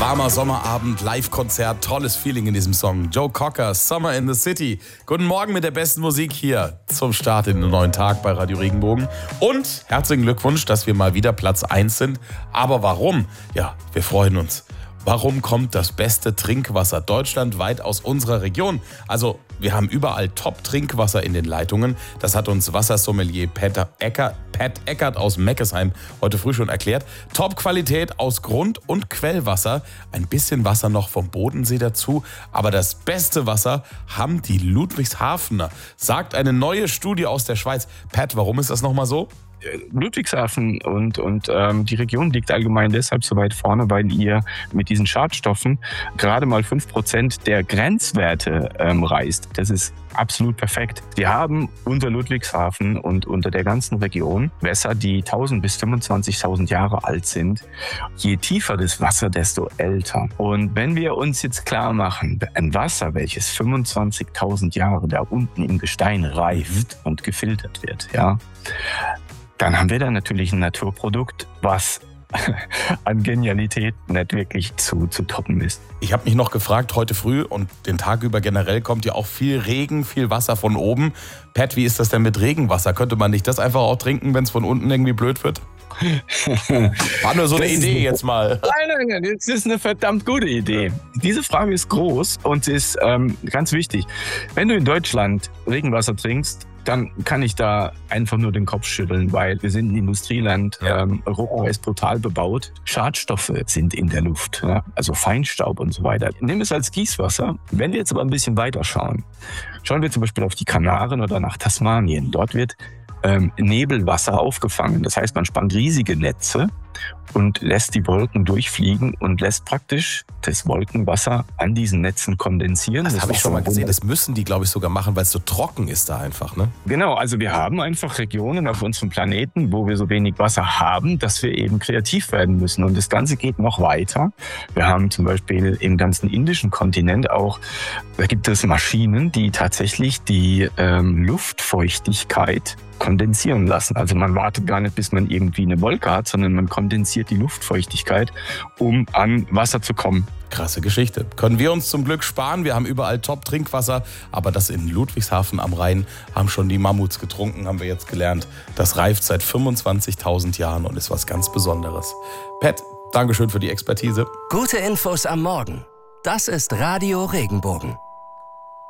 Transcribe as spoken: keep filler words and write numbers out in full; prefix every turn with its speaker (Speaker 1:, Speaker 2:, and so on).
Speaker 1: Warmer Sommerabend, Live-Konzert, tolles Feeling in diesem Song. Joe Cocker, Summer in the City. Guten Morgen mit der besten Musik hier zum Start in den neuen Tag bei Radio Regenbogen. Und herzlichen Glückwunsch, dass wir mal wieder Platz eins sind. Aber warum? Ja, wir freuen uns. Warum kommt das beste Trinkwasser deutschlandweit aus unserer Region? Also, wir haben überall Top-Trinkwasser in den Leitungen. Das hat uns Wassersommelier Peter Eckert, Pat Eckert aus Meckesheim heute früh schon erklärt. Top-Qualität aus Grund- und Quellwasser. Ein bisschen Wasser noch vom Bodensee dazu. Aber das beste Wasser haben die Ludwigshafener, sagt eine neue Studie aus der Schweiz. Pat, warum ist das nochmal so?
Speaker 2: Ludwigshafen und, und ähm, die Region liegt allgemein deshalb so weit vorne, weil ihr mit diesen Schadstoffen gerade mal fünf Prozent der Grenzwerte ähm, reißt. Das ist absolut perfekt. Wir haben unter Ludwigshafen und unter der ganzen Region Wässer, die tausend bis fünfundzwanzigtausend Jahre alt sind. Je tiefer das Wasser, desto älter. Und wenn wir uns jetzt klar machen, ein Wasser, welches fünfundzwanzigtausend Jahre da unten im Gestein reift und gefiltert wird, ja, dann haben wir da natürlich ein Naturprodukt, was an Genialität nicht wirklich zu, zu toppen ist.
Speaker 1: Ich habe mich noch gefragt, heute früh und den Tag über generell kommt ja auch viel Regen, viel Wasser von oben. Pat, wie ist das denn mit Regenwasser? Könnte man nicht das einfach auch trinken, wenn es von unten irgendwie blöd wird? War nur so eine Idee jetzt mal.
Speaker 2: Nein, nein, nein, das ist eine verdammt gute Idee. Diese Frage ist groß und ist ähm, ganz wichtig. Wenn du in Deutschland Regenwasser trinkst, dann kann ich da einfach nur den Kopf schütteln, weil wir sind ein Industrieland, ja. ähm, Europa ist brutal bebaut. Schadstoffe sind in der Luft, ja? Also Feinstaub und so weiter. Nimm es als Gießwasser. Wenn wir jetzt aber ein bisschen weiter schauen, schauen wir zum Beispiel auf die Kanaren oder nach Tasmanien. Dort wird ähm, Nebelwasser aufgefangen. Das heißt, man spannt riesige Netze und lässt die Wolken durchfliegen und lässt praktisch das Wolkenwasser an diesen Netzen kondensieren.
Speaker 1: Das,
Speaker 2: das
Speaker 1: habe ich schon mal gesehen. Das müssen die, glaube ich, sogar machen, weil es so trocken ist da einfach, ne?
Speaker 2: Genau, also wir haben einfach Regionen auf unserem Planeten, wo wir so wenig Wasser haben, dass wir eben kreativ werden müssen. Und das Ganze geht noch weiter. Wir haben zum Beispiel im ganzen indischen Kontinent auch, da gibt es Maschinen, die tatsächlich die ähm, Luftfeuchtigkeit kondensieren lassen. Also man wartet gar nicht, bis man irgendwie eine Wolke hat, sondern man kondensiert die Luftfeuchtigkeit, um an Wasser zu kommen.
Speaker 1: Krasse Geschichte. Können wir uns zum Glück sparen. Wir haben überall Top-Trinkwasser, aber das in Ludwigshafen am Rhein haben schon die Mammuts getrunken, haben wir jetzt gelernt. Das reift seit fünfundzwanzigtausend Jahren und ist was ganz Besonderes. Pat, Dankeschön für die Expertise.
Speaker 3: Gute Infos am Morgen. Das ist Radio Regenbogen.